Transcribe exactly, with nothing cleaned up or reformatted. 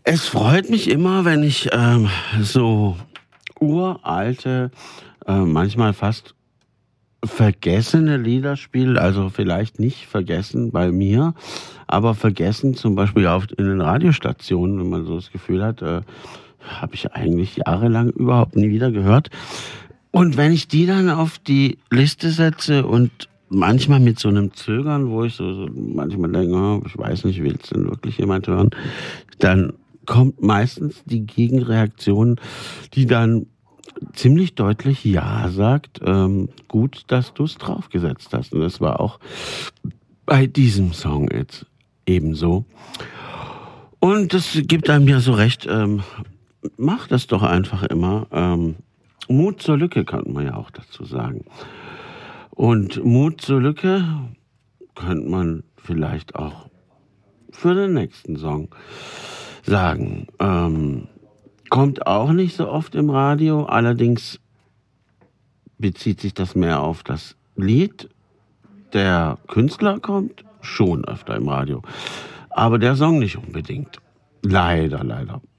Es freut mich immer, wenn ich ähm, so uralte, äh, manchmal fast vergessene Lieder spiele. Also vielleicht nicht vergessen bei mir, aber vergessen zum Beispiel auf, in den Radiostationen, wenn man so das Gefühl hat, äh, habe ich eigentlich jahrelang überhaupt nie wieder gehört. Und wenn ich die dann auf die Liste setze und manchmal mit so einem Zögern, wo ich so, so manchmal denke, oh, ich weiß nicht, will es denn wirklich jemand hören, dann kommt meistens die Gegenreaktion, die dann ziemlich deutlich Ja sagt. Ähm, gut, dass du es draufgesetzt hast. Und das war auch bei diesem Song jetzt ebenso. Und das gibt einem ja so recht, ähm, mach das doch einfach immer. Ähm, Mut zur Lücke kann man ja auch dazu sagen. Und Mut zur Lücke könnte man vielleicht auch für den nächsten Song sagen. Ähm, kommt auch nicht so oft im Radio, allerdings bezieht sich das mehr auf das Lied. Der Künstler kommt schon öfter im Radio, aber der Song nicht unbedingt. Leider, leider.